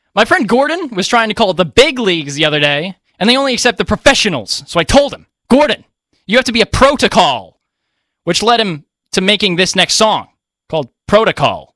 My friend Gordon was trying to call the big leagues the other day, and they only accept the professionals. So I told him, Gordon, you have to be a protocol, which led him to making this next song called Protocol.